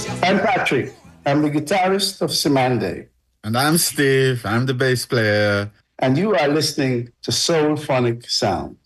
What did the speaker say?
I'm Patrick. I'm the guitarist of Simande. And I'm Steve. I'm the bass player. And you are listening to Soulphonic Sound.